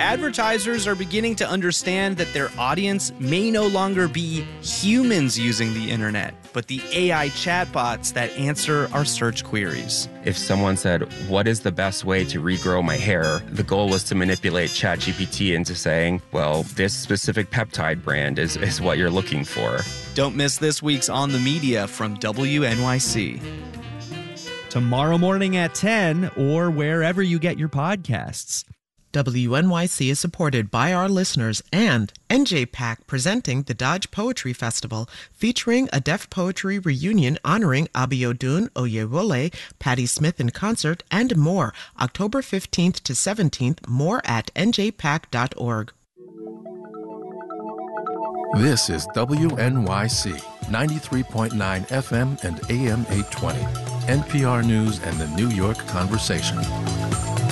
Advertisers are beginning to understand that their audience may no longer be humans using the internet, but the AI chatbots that answer our search queries. If someone said, what is the best way to regrow my hair? The goal was to manipulate ChatGPT into saying, well, this specific peptide brand is what you're looking for. Don't miss this week's On the Media from WNYC. Tomorrow morning at 10 or wherever you get your podcasts. WNYC is supported by our listeners and NJPAC presenting the Dodge Poetry Festival, featuring a deaf poetry reunion honoring Abiodun Oyewole, Patti Smith in concert, and more. October 15th to 17th. More at njpac.org. This is WNYC 93.9 FM and AM 820. NPR News and the New York Conversation.